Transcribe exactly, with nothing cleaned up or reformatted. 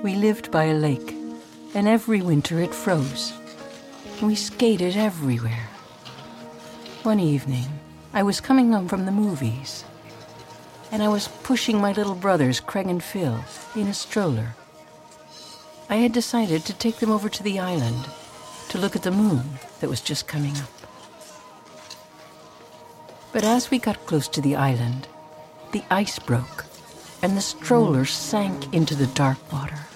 We lived by a lake, and every winter it froze. We skated everywhere. One evening, I was coming home from the movies, and I was pushing my little brothers, Craig and Phil, in a stroller. I had decided to take them over to the island to look at the moon that was just coming up. But as we got close to the island, the ice broke, and the stroller sank into the dark water.